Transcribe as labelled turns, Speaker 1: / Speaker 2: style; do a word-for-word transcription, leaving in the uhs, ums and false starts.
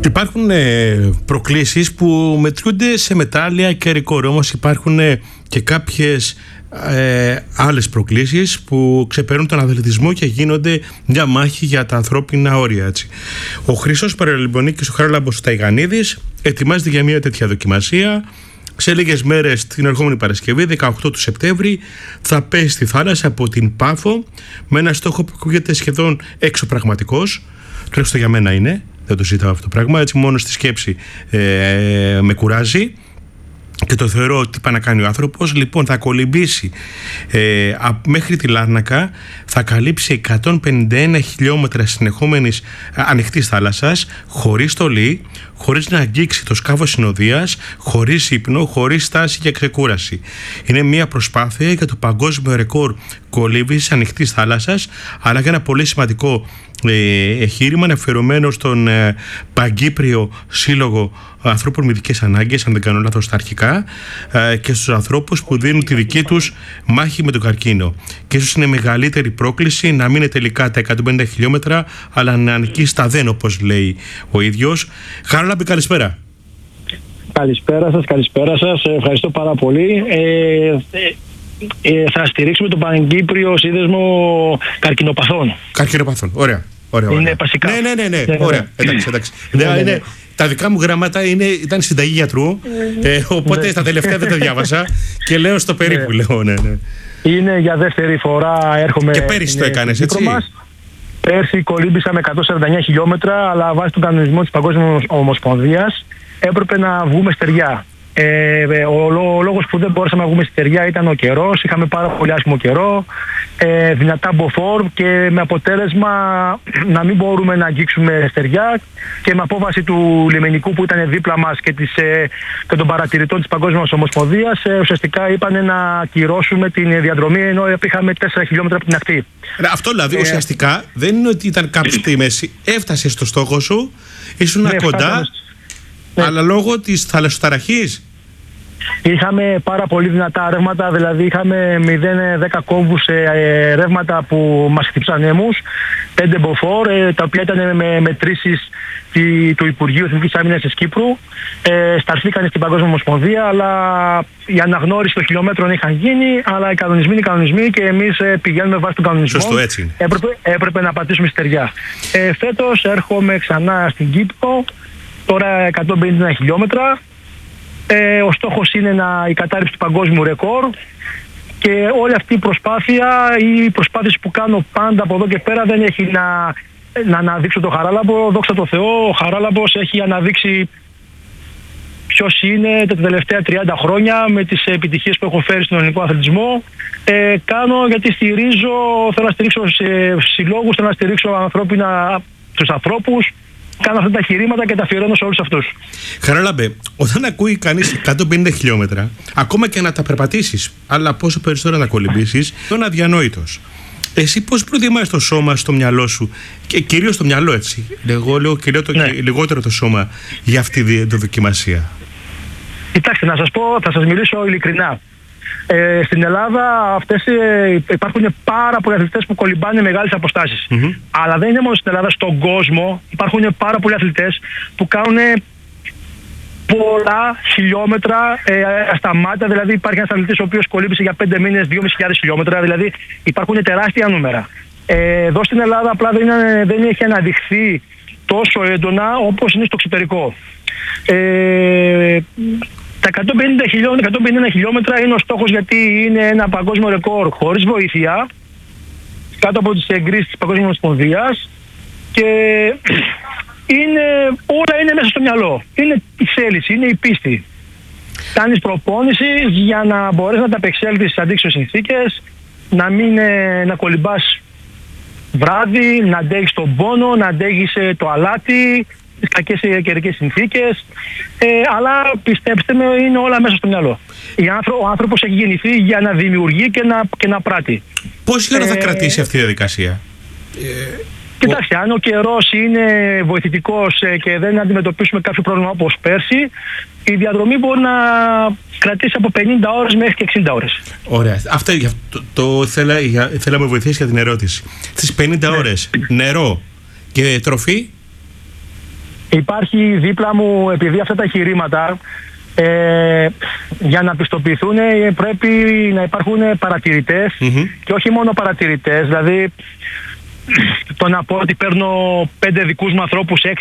Speaker 1: Υπάρχουν ε, προκλήσεις που μετριούνται σε μετάλλια και ρεκόρ, όμως υπάρχουν ε, και κάποιες ε, άλλες προκλήσεις που ξεπερνούν τον αθλητισμό και γίνονται μια μάχη για τα ανθρώπινα όρια, έτσι. Ο Χρήστος Παραλιμπονίκης, ο Χαράλαμπος Ταϊγανίδης, ετοιμάζεται για μια τέτοια δοκιμασία. Σε λίγες μέρες, την ερχόμενη Παρασκευή, δεκαοκτώ του Σεπτέμβρη, θα πέσει στη θάλασσα από την Πάφο με ένα στόχο που ακούγεται σχεδόν εξωπραγματικός. Τουλάχιστον για μένα είναι. Δεν το ζητάω αυτό το πράγμα. Έτσι, μόνο στη σκέψη ε, με κουράζει και το θεωρώ ότι πάει να κάνει ο άνθρωπος. Λοιπόν, θα κολυμπήσει ε, α, μέχρι τη Λάρνακα, θα καλύψει εκατόν πενήντα ένα χιλιόμετρα συνεχόμενης ανοιχτής θάλασσας, χωρίς στολή, χωρίς να αγγίξει το σκάφος συνοδείας, χωρίς ύπνο, χωρίς στάση και ξεκούραση. Είναι μια προσπάθεια για το παγκόσμιο ρεκόρ κολύμπησης ανοιχτής θάλασσας, αλλά και ένα πολύ σημαντικό ε, εγχείρημα αφιερωμένο στον ε, Παγκύπριο Σύλλογο Ανθρώπων με ειδικές ανάγκες, αν δεν κάνω λάθος στα αρχικά, ε, και στους ανθρώπους που δίνουν τη δική τους μάχη με τον καρκίνο. Και ίσως είναι η μεγαλύτερη πρόκληση να μην είναι τελικά τα εκατόν πενήντα χιλιόμετρα, αλλά να νικήσει τα δεν, όπως λέει ο ίδιος. Χαράλαμπη, καλησπέρα.
Speaker 2: Καλησπέρα σας, καλησπέρα σας. Ευχαριστώ πάρα πολύ. Ε, ε, ε, θα στηρίξουμε τον Παγκύπριο Σύνδεσμο Καρκινοπαθών.
Speaker 1: Καρκινοπαθών, ωραία. Ωραία, ωραία.
Speaker 2: Είναι βασικά.
Speaker 1: Ναι, ναι, ναι, ναι. ναι ωραία. Εντάξει, εντάξει. ναι, ναι, ναι. Τα δικά μου γράμματα είναι, ήταν συνταγή γιατρού, ε, οπότε στα τελευταία δεν τα διάβασα και λέω στο περίπου. λέω, ναι, ναι.
Speaker 2: Είναι για δεύτερη φορά έρχομαι.
Speaker 1: Και πέρυσι το έκανες, έτσι.
Speaker 2: Μας. Πέρσι κολύμπησα με εκατόν σαράντα εννέα χιλιόμετρα, αλλά βάσει του κανονισμού της Παγκόσμιας Ομοσπονδίας έπρεπε να βγούμε στεριά. Ε, ο, ο λόγος που δεν μπορούσαμε να βγούμε στεριά ήταν ο καιρός. Είχαμε πάρα πολύ άσχημο καιρό, ε, δυνατά μποφόρ και με αποτέλεσμα να μην μπορούμε να αγγίξουμε στεριά, και με απόφαση του λιμενικού που ήταν δίπλα μας και, της, ε, και των παρατηρητών της Παγκόσμιας Ομοσπονδίας, ε, ουσιαστικά είπαν να ακυρώσουμε την διαδρομή, ενώ είχαμε τέσσερα χιλιόμετρα από την ακτή.
Speaker 1: Αυτό δηλαδή ε, ουσιαστικά δεν είναι ότι ήταν κάπου στη μέση. Έφτασε στο στόχο σου, ήσουν ναι, κοντά, φτάσαμε. Αλλά ναι. λόγω της θαλασσοταραχής.
Speaker 2: Είχαμε πάρα πολύ δυνατά ρεύματα, δηλαδή είχαμε μηδέν με δέκα κόμβους ε, ρεύματα που μας χτύπησαν έμους, πέντε μποφόρ, ε, τα οποία ήταν με μετρήσεις του Υπουργείου Εθνικής Άμυνας της Κύπρου. Ε, σταρθήκαν στην Παγκόσμια Ομοσπονδία, αλλά η αναγνώριση των χιλιόμετρων είχαν γίνει, αλλά οι κανονισμοί είναι οι κανονισμοί και εμείς ε, πηγαίνουμε βάσει των κανονισμών.
Speaker 1: Σωστό, έτσι.
Speaker 2: Έπρεπε, έπρεπε να πατήσουμε στεριά. Ε, φέτος έρχομαι ξανά στην Κύπρο, τώρα εκατόν πενήντα ένα χιλιόμετρα. Ε, ο στόχος είναι να, η κατάρριψη του παγκόσμιου ρεκόρ, και όλη αυτή η προσπάθεια, οι προσπάθειες που κάνω πάντα από εδώ και πέρα δεν έχει να, να αναδείξω το Χαράλαμπο. Δόξα τω Θεώ, ο Χαράλαμπος έχει αναδείξει ποιος είναι τα τελευταία τριάντα χρόνια με τις επιτυχίες που έχω φέρει στον ελληνικό αθλητισμό. Ε, κάνω γιατί στηρίζω, θέλω να στηρίξω σε συλλόγους, θέλω να στηρίξω ανθρώπινα, τους ανθρώπους. Κάνω αυτά τα χειρήματα και τα αφιερώνω σε όλους αυτούς.
Speaker 1: Χαράλαμπε, όταν ακούει κανείς εκατόν πενήντα χιλιόμετρα, ακόμα και να τα περπατήσεις, αλλά πόσο περισσότερο να κολυμπήσεις, είναι αδιανόητος. Εσύ πώς προετοιμάζεις το σώμα στο μυαλό σου, και κυρίως το μυαλό, έτσι. Εγώ λέω κυρίως το, ναι. λιγότερο το σώμα για αυτή τη δοκιμασία.
Speaker 2: Κοιτάξτε, να σας πω, θα σας μιλήσω ειλικρινά. Ε, στην Ελλάδα αυτές, ε, υπάρχουν πάρα πολλοί αθλητές που κολυμπάνε μεγάλες αποστάσεις. Mm-hmm. Αλλά δεν είναι μόνο στην Ελλάδα, στον κόσμο υπάρχουν πάρα πολλοί αθλητές που κάνουν πολλά χιλιόμετρα ε, ασταμάτητα. Δηλαδή υπάρχει ένας αθλητής ο οποίος κολύμπησε για πέντε μήνες δυόμισι χιλιάδες χιλιόμετρα. Δηλαδή υπάρχουν τεράστια νούμερα. Ε, εδώ στην Ελλάδα απλά δεν, είναι, δεν έχει αναδειχθεί τόσο έντονα όπως είναι στο εξωτερικό. Ε, Τα εκατόν πενήντα ένα χιλιόμετρα είναι ο στόχος, γιατί είναι ένα παγκόσμιο ρεκόρ χωρίς βοήθεια, κάτω από τις εγκρίσεις της Παγκόσμιας Ομοσπονδίας, και είναι, όλα είναι μέσα στο μυαλό. Είναι η θέληση, είναι η πίστη. Κάνεις προπόνηση για να μπορείς να τα απεξέλθεις στις αντίξωες συνθήκες, να μην να κολυμπάς βράδυ, να αντέχεις τον πόνο, να αντέχεις το αλάτι, τις κακές καιρικές συνθήκες, ε, αλλά πιστέψτε με, είναι όλα μέσα στο μυαλό. Ο άνθρωπος έχει γεννηθεί για να δημιουργεί και να, και να πράττει.
Speaker 1: Πόση ώρα
Speaker 2: ε,
Speaker 1: θα κρατήσει αυτή η διαδικασία?
Speaker 2: Ε, κοιτάξτε, ο... αν ο καιρός είναι βοηθητικός και δεν αντιμετωπίσουμε κάποιο πρόβλημα όπως πέρσι, η διαδρομή μπορεί να κρατήσει από πενήντα ώρες μέχρι και εξήντα ώρες.
Speaker 1: Ωραία. Αυτό το, το θέλα, για, θέλω να με βοηθήσει για την ερώτηση. Στις πενήντα ναι. ώρες νερό και τροφή.
Speaker 2: υπάρχει δίπλα μου, επειδή αυτά τα εγχειρήματα ε, για να πιστοποιηθούν πρέπει να υπάρχουν παρατηρητές mm-hmm. και όχι μόνο παρατηρητές, δηλαδή το να πω ότι παίρνω πέντε δικούς μου ανθρώπους, έξι